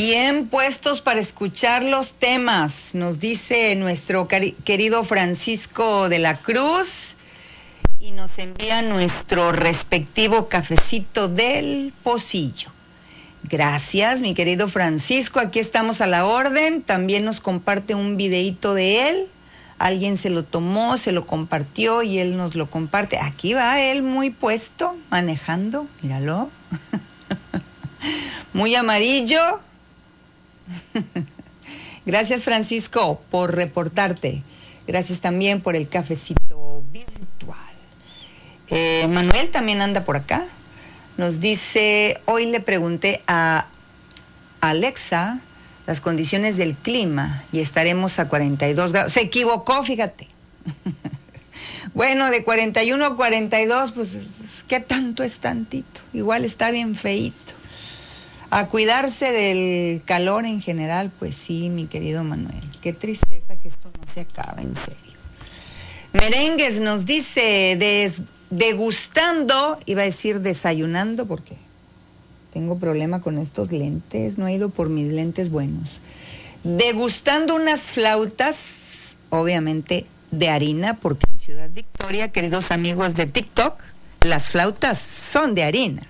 Bien puestos para escuchar los temas, nos dice nuestro querido Francisco de la Cruz, y nos envía nuestro respectivo cafecito del pocillo. Gracias, mi querido Francisco, aquí estamos a la orden. También nos comparte un videíto de él. Alguien se lo tomó, se lo compartió y él nos lo comparte. Aquí va él muy puesto, manejando, míralo. Muy amarillo. Gracias, Francisco, por reportarte. Gracias también por el cafecito virtual. Manuel también anda por acá. Nos dice, hoy le pregunté a Alexa las condiciones del clima y estaremos a 42 grados. Se equivocó, fíjate. Bueno, de 41 a 42, pues, ¿qué tanto es tantito? Igual está bien feíto. A cuidarse del calor en general, pues sí, mi querido Manuel. Qué tristeza que esto no se acaba, en serio. Merengues nos dice, degustando, iba a decir desayunando, porque tengo problema con estos lentes, no he ido por mis lentes buenos. Degustando unas flautas, obviamente de harina, porque en Ciudad Victoria, queridos amigos de TikTok, las flautas son de harina.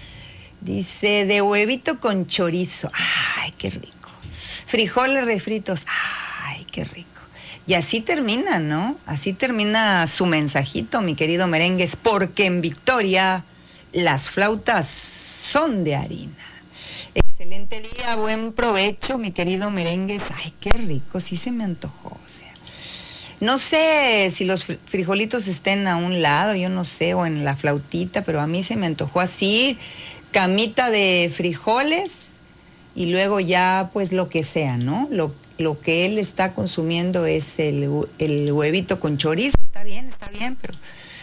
Dice, de huevito con chorizo. ¡Ay, qué rico! Frijoles refritos. ¡Ay, qué rico! Y así termina, ¿no? Así termina su mensajito, mi querido Merengues, porque en Victoria las flautas son de harina. Excelente día, buen provecho, mi querido Merengues. ¡Ay, qué rico! Sí se me antojó, o sea. No sé si los frijolitos estén a un lado, yo no sé, o en la flautita, pero a mí se me antojó así, camita de frijoles y luego ya pues lo que sea, ¿no? Lo que él está consumiendo es el huevito con chorizo, está bien, pero...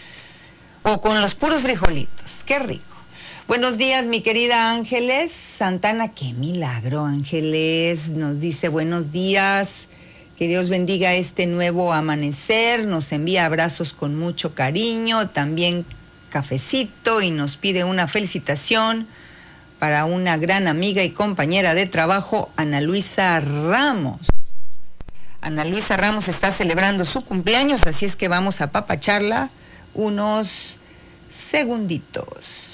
O con los puros frijolitos, qué rico. Buenos días, mi querida Ángeles Santana, qué milagro, Ángeles, nos dice buenos días, que Dios bendiga este nuevo amanecer, nos envía abrazos con mucho cariño, también cafecito y nos pide una felicitación para una gran amiga y compañera de trabajo, Ana Luisa Ramos. Ana Luisa Ramos está celebrando su cumpleaños, así es que vamos a apapacharla unos segunditos.